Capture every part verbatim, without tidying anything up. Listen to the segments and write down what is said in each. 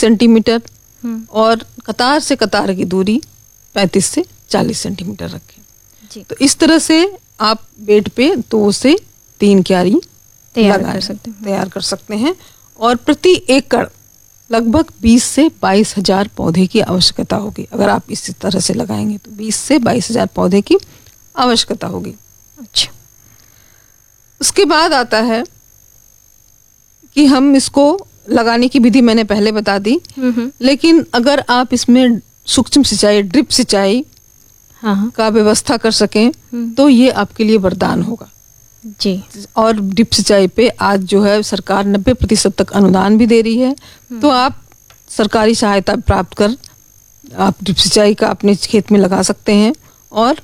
Centimetre और कतार से कतार की दूरी पैंतीस से चालीस सेंटीमीटर रखें जी। तो इस तरह से आप बेड पे दो से तीन क्यारी तैयार कर सकते हैं तैयार कर सकते हैं और प्रति एकड़ लगभग बीस से बाईस हजार पौधे की आवश्यकता होगी। अगर आप इसी तरह से लगाएंगे तो बीस से बाईस हजार पौधे की आवश्यकता होगी। अच्छा, उसके बाद आता है कि हम इसको लगाने की विधि मैंने पहले बता दी, लेकिन अगर आप इसमें सूक्ष्म सिंचाई, ड्रिप सिंचाई हाँ का व्यवस्था कर सकें तो ये आपके लिए वरदान होगा जी। और ड्रिप सिंचाई पे आज जो है सरकार नब्बे प्रतिशत तक अनुदान भी दे रही है, तो आप सरकारी सहायता प्राप्त कर आप ड्रिप सिंचाई का अपने खेत में लगा सकते हैं और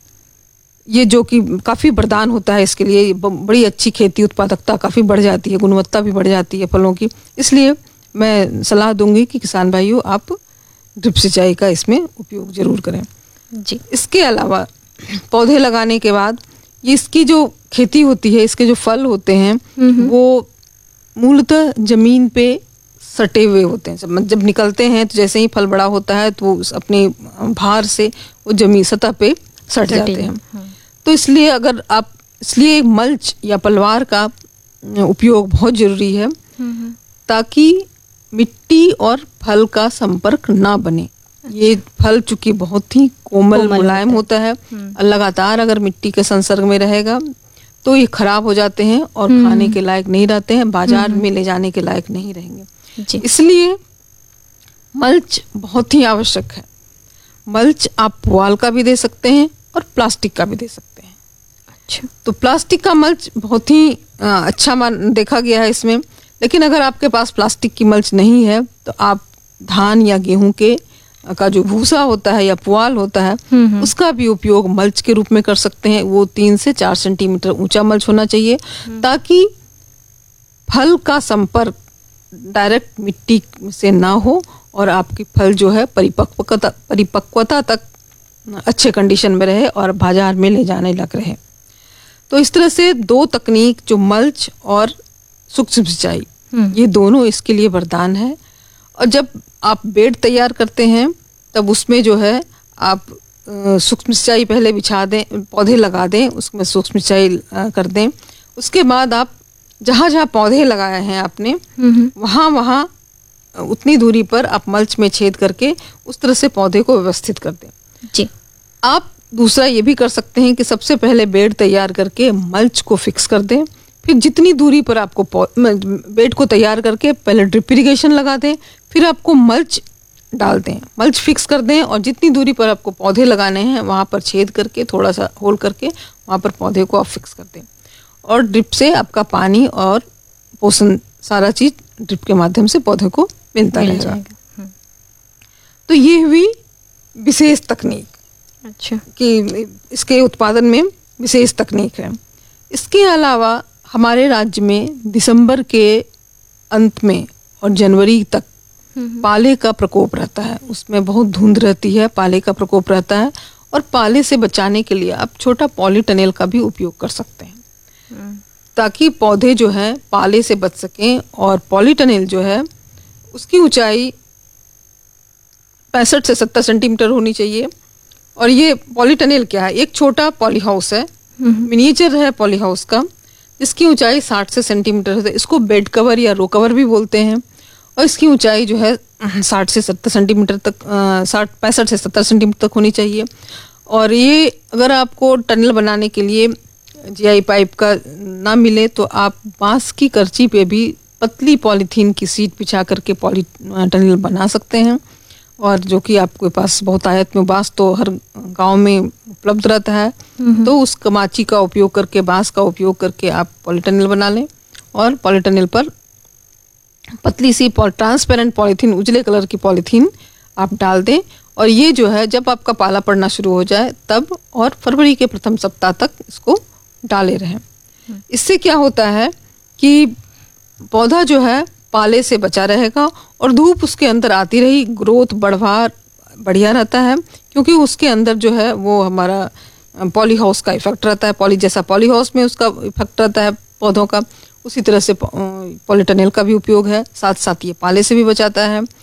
ये जो कि काफ़ी वरदान होता है इसके लिए, बड़ी अच्छी खेती उत्पादकता काफ़ी बढ़ जाती है, गुणवत्ता भी बढ़ जाती है फलों की। इसलिए मैं सलाह दूंगी कि किसान भाइयों आप ड्रिप सिंचाई का इसमें उपयोग जरूर करें जी। इसके अलावा पौधे लगाने के बाद ये इसकी जो खेती होती है, इसके जो फल होते हैं वो मूलतः जमीन पे सटे हुए होते हैं। जब जब निकलते हैं तो जैसे ही फल बड़ा होता है तो वो अपने भार से वो जमीन सतह पे सट जाते हैं। हाँ। तो इसलिए अगर आप इसलिए मल्च या पलवार का उपयोग बहुत जरूरी है ताकि मिट्टी और फल का संपर्क ना बने। ये फल चूंकि बहुत ही कोमल मुलायम होता है, लगातार अगर मिट्टी के संसर्ग में रहेगा तो ये खराब हो जाते हैं और खाने के लायक नहीं रहते हैं, बाजार में ले जाने के लायक नहीं रहेंगे। इसलिए मल्च बहुत ही आवश्यक है। मल्च आप पुआल का भी दे सकते हैं और प्लास्टिक का भी दे सकते हैं। अच्छा, तो प्लास्टिक का मल्च बहुत ही आ, अच्छा मान देखा गया है इसमें, लेकिन अगर आपके पास प्लास्टिक की मल्च नहीं है तो आप धान या गेहूं के का जो भूसा होता है या पुआल होता है उसका भी उपयोग मल्च के रूप में कर सकते हैं। वो तीन से चार सेंटीमीटर ऊंचा मल्च होना चाहिए ताकि फल का संपर्क डायरेक्ट मिट्टी से ना हो और आपके फल जो है परिपक्वता परिपक्वता तक अच्छे कंडीशन में रहे और बाजार में ले जाने लग रहे। तो इस तरह से दो तकनीक जो मल्च और सूक्ष्म सिंचाई, ये दोनों इसके लिए वरदान है। और जब आप बेड तैयार करते हैं तब उसमें जो है आप सूक्ष्म सिंचाई पहले बिछा दें, पौधे लगा दें, उसमें सूक्ष्म सिंचाई कर दें। उसके बाद आप जहाँ जहाँ पौधे लगाए हैं आपने वहाँ वहाँ उतनी दूरी पर आप मल्च में छेद करके उस तरह से पौधे को व्यवस्थित कर दें जी। आप दूसरा ये भी कर सकते हैं कि सबसे पहले बेड तैयार करके मल्च को फिक्स कर दें, फिर जितनी दूरी पर आपको बेड को तैयार करके पहले ड्रिप इरिगेशन लगा दें, फिर आपको मल्च डाल दें, मल्च फिक्स कर दें और जितनी दूरी पर आपको पौधे लगाने हैं वहाँ पर छेद करके थोड़ा सा होल करके वहाँ पर पौधे को आप फिक्स कर दें और ड्रिप से आपका पानी और पोषण सारा चीज ड्रिप के माध्यम से पौधे को मिलता मिल रहेगा। तो ये हुई विशेष तकनीक। अच्छा, कि इसके उत्पादन में विशेष तकनीक है। इसके अलावा हमारे राज्य में दिसंबर के अंत में और जनवरी तक पाले का प्रकोप रहता है, उसमें बहुत धुंध रहती है, पाले का प्रकोप रहता है और पाले से बचाने के लिए आप छोटा पॉलीटनेल का भी उपयोग कर सकते हैं ताकि पौधे जो है पाले से बच सकें। और पॉलीटनेल जो है उसकी ऊंचाई पैंसठ से सत्तर सेंटीमीटर होनी चाहिए। और ये पॉलीटनेल क्या है, एक छोटा पॉली हाउस है, मिनिएचर है पॉली हाउस का, जिसकी ऊंचाई साठ से सेंटीमीटर है। इसको बेड कवर या रो कवर भी बोलते हैं और इसकी ऊंचाई जो है साठ से सत्तर सेंटीमीटर तक, साठ पैंसठ से सत्तर सेंटीमीटर तक होनी चाहिए। और ये अगर आपको टनल बनाने के लिए जीआई पाइप का ना मिले तो आप बांस की करची पे भी पतली पॉलीथीन की सीट बिछा करके पॉली टनल बना सकते हैं। और जो कि आपके पास बहुत आयत में बांस तो हर गांव में उपलब्ध रहता है, तो उस कमाची का उपयोग करके, बांस का उपयोग करके आप पॉलीटनल बना लें और पॉलीटनल पर पतली सी ट्रांसपेरेंट पॉलीथीन, उजले कलर की पॉलीथीन आप डाल दें। और ये जो है जब आपका पाला पड़ना शुरू हो जाए तब और फरवरी के प्रथम सप्ताह तक इसको डाले रहें। इससे क्या होता है कि पौधा जो है पाले से बचा रहेगा और धूप उसके अंदर आती रही, ग्रोथ बढ़वा बढ़िया रहता है, क्योंकि उसके अंदर जो है वो हमारा पॉली हाउस का इफेक्ट रहता है, पॉली जैसा पॉली हाउस में उसका इफेक्ट रहता है पौधों का, उसी तरह से पॉलीटनेल का भी उपयोग है। साथ साथ ये पाले से भी बचाता है